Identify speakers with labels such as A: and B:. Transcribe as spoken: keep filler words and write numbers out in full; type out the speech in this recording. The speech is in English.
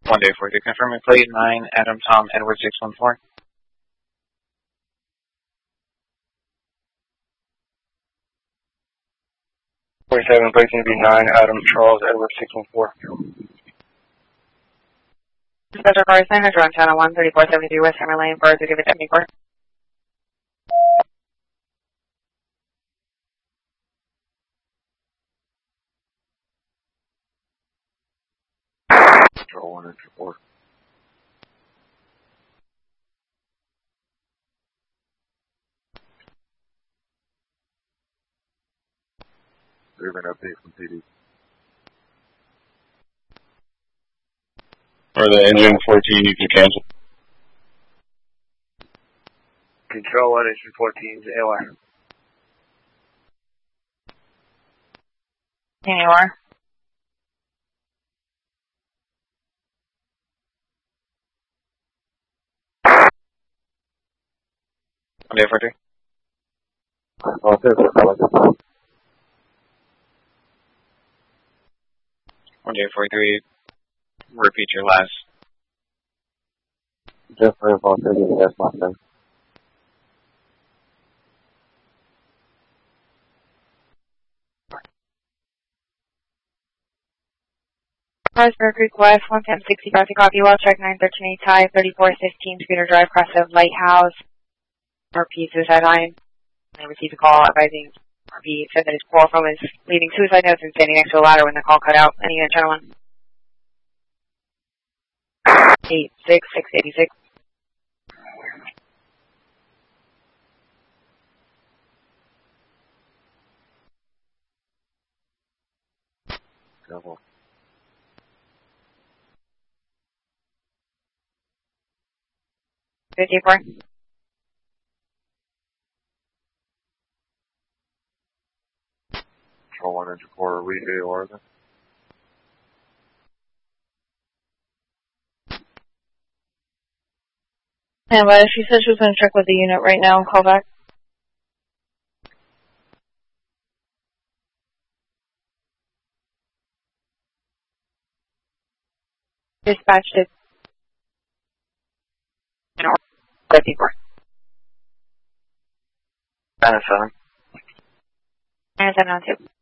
A: One day for you. Confirming plate nine, Adam Tom Edward six one four.
B: Forty-seven, plate B nine, Adam Charles Edward six one four.
C: Special car center, drone channel one thirty-four seventy-three West Hammer Lane, for to give it seventy-four.
B: Control one entry four. We're going to update from P D.
D: For the engine fourteen, you can cancel.
B: Control one engine fourteen, A O R.
C: Here you are.
A: One day for three. One day for three. Repeat your last.
B: Just for about thirty, that's my thing.
C: Harrisburg Creek West, one ten sixty, Crossing Copy, well check nine thirteen eight tie, thirty-four fifteen, Scooter Drive, Cross of Lighthouse. R P suicide line. I received a call advising R P said that his call from is leaving suicide notes and standing next to a ladder when the call cut out. Any unit channel one. Eight six six eighty six.
B: Double.
C: Fifty-four.
B: Control one engine four, read A O R then.
E: Yeah, but she said she was going to check with the unit right now and call back.
C: Dispatched it. fifty-four.
B: nine seven.
C: nine seven oh two.